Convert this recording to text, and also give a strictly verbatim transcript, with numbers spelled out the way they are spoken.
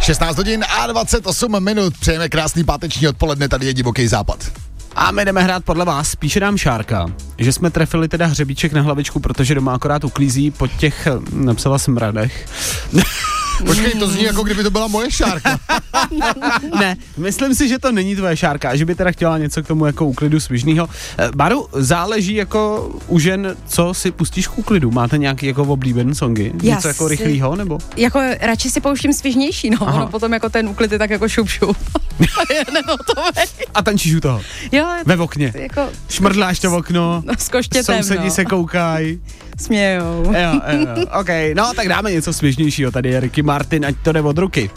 šestnáct hodin a dvacet osm minut. Přejeme krásný páteční odpoledne, tady je Divoký západ. A my jdeme hrát podle vás. Píše nám Šárka, že jsme trefili teda hřebíček na hlavičku, protože doma akorát uklízí po těch, napsala smradech. Počkej, to zní jako kdyby to byla moje šárka. Ne, myslím si, že to není tvoje šárka, že by teda chtěla něco k tomu jako úklidu svižnýho. Baru, záleží jako u žen, co si pustíš k úklidu. Máte nějaký jako oblíbený songy? Něco si, jako rychlýho, nebo? Jako radši si pouštím svižnější, no. Ono potom jako ten úklid je tak jako šup šup. A tančíš u toho? Jo. Ve okně. Jako, šmrdláš to v okno. No, s koštětem, sousedí no. se koukají. Smějou. Jo, jo, jo. OK, no tak dáme něco svěžnějšího. Tady je Ricky Martin, ať to jde od ruky.